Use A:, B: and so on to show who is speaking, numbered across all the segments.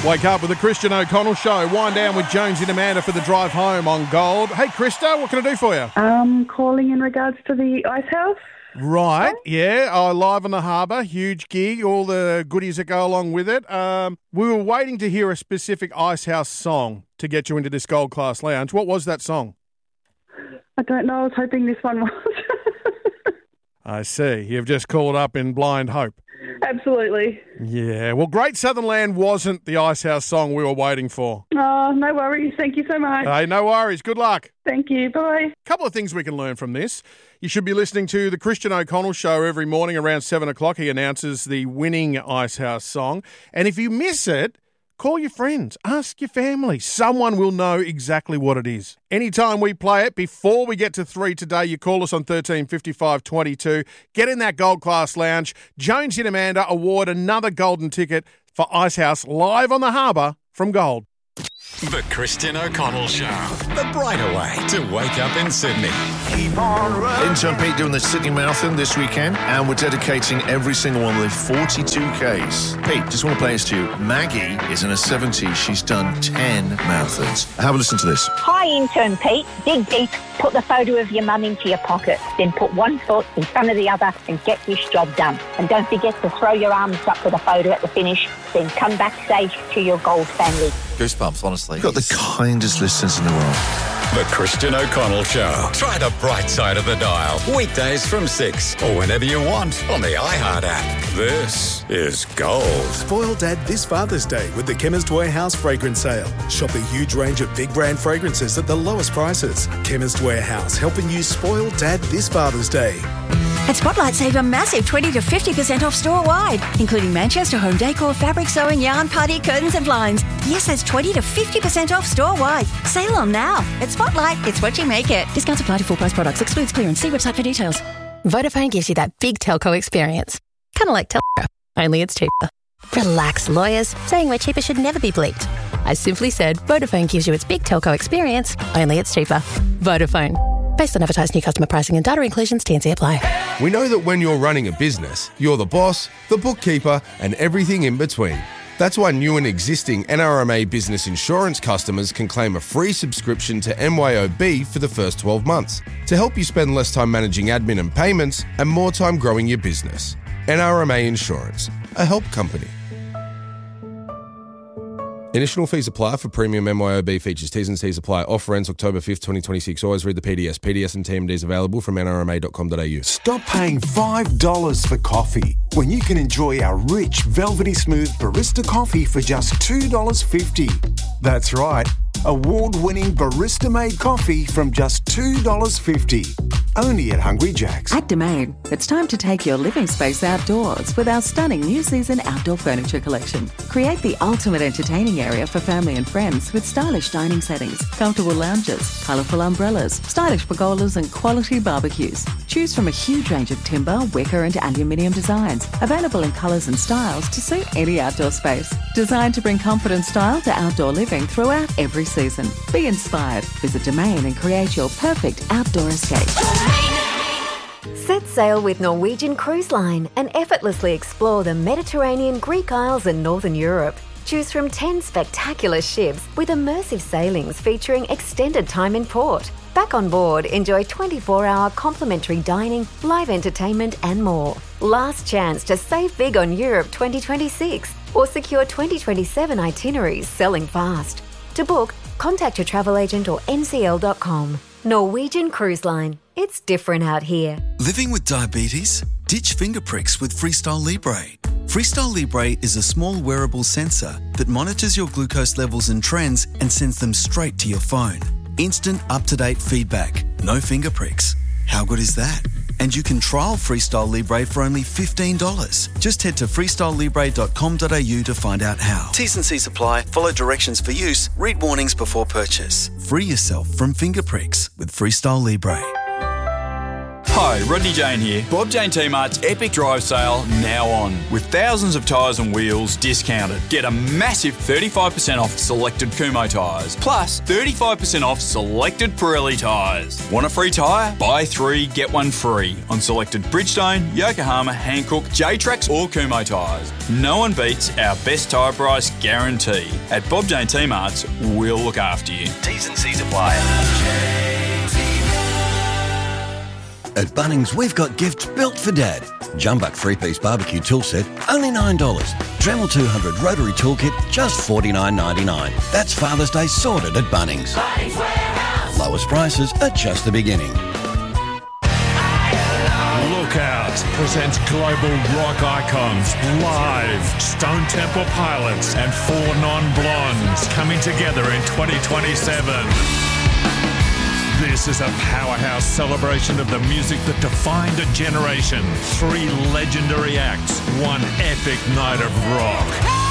A: Wake up with the Christian O'Connell Show. Wind down with Jones and Amanda for the drive home on Gold. Hey, Krista, what can I do for you?
B: Calling in regards to the Ice House.
A: Right, yeah. Live on the harbour, huge gig, all the goodies that go along with it. We were waiting to hear a specific Ice House song to get you into this Gold Class Lounge. What was that song?
B: I don't know. I was hoping this one was.
A: I see. You've just called up in blind hope.
B: Absolutely.
A: Yeah. Well, Great Southern Land wasn't the Ice House song we were waiting for.
B: Oh, no worries. Thank you so much.
A: Hey, no worries. Good luck.
B: Thank you. Bye.
A: Couple of things we can learn from this. You should be listening to the Christian O'Connell Show every morning around 7 o'clock. He announces the winning Ice House song. And if you miss it, call your friends, ask your family. Someone will know exactly what it is. Anytime we play it, before we get to 3 today, you call us on 13 55 22. Get in that Gold Class Lounge. Jones and Amanda award another golden ticket for Ice House live on the harbour from Gold.
C: The Christian O'Connell Show. The brighter way to wake up in Sydney. Keep on running.
D: Intern Pete doing the Sydney Marathon this weekend, and we're dedicating every single one of the 42Ks. Pete, just want to play this to you. Maggie is in her 70s. She's done 10 marathons. Have a listen to this.
E: Hi, Intern Pete. Dig deep. Put the photo of your mum into your pocket. Then put one foot in front of the other and get this job done. And don't forget to throw your arms up for the photo at the finish. Then come backstage to your gold family.
F: Goosebumps, honestly.
D: You've got the kindest listeners in the world.
C: The Christian O'Connell Show. Try the bright side of the dial. Weekdays from 6 or whenever you want on the iHeart app. This is Gold.
G: Spoil Dad this Father's Day with the Chemist Warehouse fragrance sale. Shop a huge range of big brand fragrances at the lowest prices. Chemist Warehouse, helping you spoil Dad this Father's Day.
H: At Spotlight, save a massive 20 to 50% off store-wide, including Manchester home decor, fabric sewing, yarn, party, curtains and blinds. Yes, that's 20 to 50% off store-wide. Sale on now. At Spotlight, it's what you make it. Discounts apply to full-price products. Excludes clearance. See website for details.
I: Vodafone gives you that big telco experience. Kind of like Telco, only it's cheaper. Relax, lawyers. Saying we're cheaper should never be bleeped. I simply said Vodafone gives you its big telco experience, only it's cheaper. Vodafone. Based on advertised new customer pricing and data inclusions, T&C apply.
J: We know that when you're running a business, you're the boss, the bookkeeper, and everything in between. That's why new and existing NRMA Business Insurance customers can claim a free subscription to MYOB for the first 12 months to help you spend less time managing admin and payments and more time growing your business. NRMA Insurance, a help company. Initial fees apply for premium MYOB features. T's and C's apply. Offer ends October 5th, 2026. Always read the PDS. PDS and TMDs available from nrma.com.au.
K: Stop paying $5 for coffee when you can enjoy our rich, velvety smooth barista coffee for just $2.50. That's right. Award-winning barista-made coffee from just $2.50. Only at Hungry Jack's.
L: At Domain, it's time to take your living space outdoors with our stunning new season outdoor furniture collection. Create the ultimate entertaining area for family and friends with stylish dining settings, comfortable lounges, colourful umbrellas, stylish pergolas and quality barbecues. Choose from a huge range of timber, wicker and aluminium designs, available in colours and styles to suit any outdoor space. Designed to bring comfort and style to outdoor living throughout every season. Be inspired. Visit Domain and create your perfect outdoor escape.
M: Set sail with Norwegian Cruise Line and effortlessly explore the Mediterranean, Greek Isles and Northern Europe. Choose from 10 spectacular ships with immersive sailings featuring extended time in port. Back on board, enjoy 24-hour complimentary dining, live entertainment and more. Last chance to save big on Europe 2026 or secure 2027 itineraries selling fast. To book, contact your travel agent or ncl.com. Norwegian Cruise Line. It's different out here.
N: Living with diabetes? Ditch finger pricks with Freestyle Libre. Freestyle Libre is a small wearable sensor that monitors your glucose levels and trends and sends them straight to your phone. Instant, up-to-date feedback. No finger pricks. How good is that? And you can trial Freestyle Libre for only $15. Just head to freestylelibre.com.au to find out how. T's and C's apply. Follow directions for use. Read warnings before purchase. Free yourself from finger pricks with Freestyle Libre.
F: Hi, Rodney Jane here. Bob Jane T-Mart's Epic Drive Sale now on, with thousands of tyres and wheels discounted. Get a massive 35% off selected Kumho tyres, plus 35% off selected Pirelli tyres. Want a free tyre? Buy 3, get 1 free on selected Bridgestone, Yokohama, Hankook, J-Trax or Kumho tyres. No one beats our best tyre price guarantee. At Bob Jane T-Mart's, we'll look after you.
O: T's and C's apply. At Bunnings, we've got gifts built for Dad. Jumbuck 3-piece barbecue tool set, only $9. Dremel 200 rotary toolkit, just $49.99. That's Father's Day sorted at Bunnings. Bunnings Warehouse. Lowest prices are just the beginning.
P: Lookout presents global rock icons live. Stone Temple Pilots and 4 Non-Blondes coming together in 2027. This is a powerhouse celebration of the music that defined a generation. 3 legendary acts, 1 epic night of rock.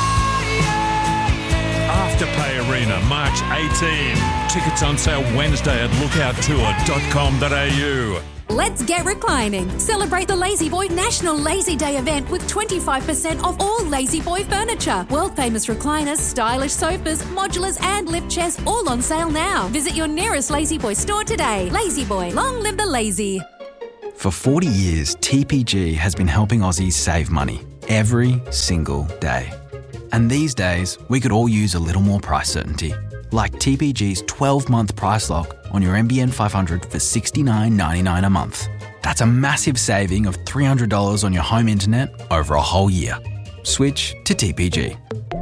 P: Afterpay Arena, March 18. Tickets on sale Wednesday at lookouttour.com.au.
Q: Let's get reclining. Celebrate the Lazy Boy National Lazy Day event with 25% off all Lazy Boy furniture. World-famous recliners, stylish sofas, modulars and lift chairs all on sale now. Visit your nearest Lazy Boy store today. Lazy Boy, long live the lazy.
N: For 40 years, TPG has been helping Aussies save money every single day. And these days, we could all use a little more price certainty. Like TPG's 12-month price lock on your NBN 500 for $69.99 a month. That's a massive saving of $300 on your home internet over a whole year. Switch to TPG.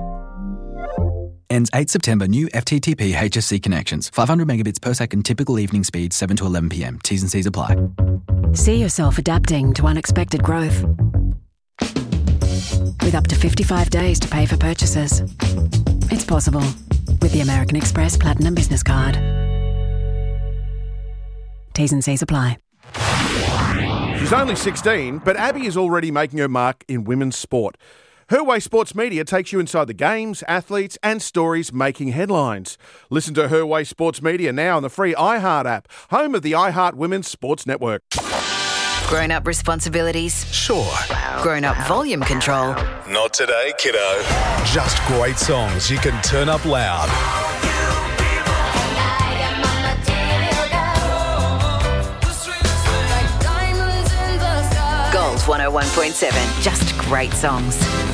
N: Ends 8 September. New FTTP HSC connections. 500 megabits per second. Typical evening speed 7 to 11 p.m. T's and C's apply.
R: See yourself adapting to unexpected growth. With up to 55 days to pay for purchases. It's possible with the American Express Platinum Business Card. T's and C's apply.
A: She's only 16, but Abby is already making her mark in women's sport. Her Way Sports Media takes you inside the games, athletes and stories making headlines. Listen to Her Way Sports Media now on the free iHeart app, home of the iHeart Women's Sports Network.
S: Grown-up responsibilities?
K: Sure.
S: Grown-up volume control?
K: Not today, kiddo. Just great songs you can turn up loud.
S: Gold 101.7. Just great songs.